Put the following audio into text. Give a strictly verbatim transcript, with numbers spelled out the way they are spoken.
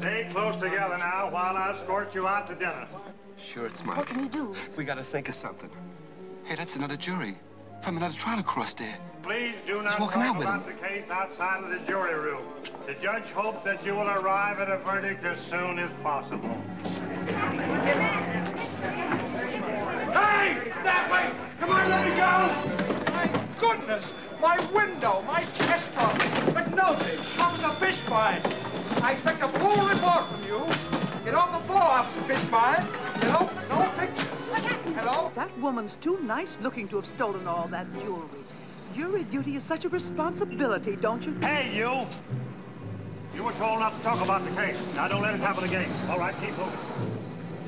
Stay close together now while I escort you out to dinner. Sure, it's Mike. What can you do? We gotta think of something. Hey, that's another jury. From another trial across there. Please do not walk talk out with about him. the case outside of the jury room. The judge hopes that you will arrive at a verdict as soon as possible. Hey! That way! Come on, let me go! My goodness! My window, my chest bone, McNulty, how was a fish fine? I expect a full report from you. Get off the floor, Officer Fishbine. You know, no pictures. What happened? Hello? That woman's too nice looking to have stolen all that jewelry. Jury duty is such a responsibility, don't you think? Hey, you! You were told not to talk about the case. Now, don't let it happen again. All right, keep moving.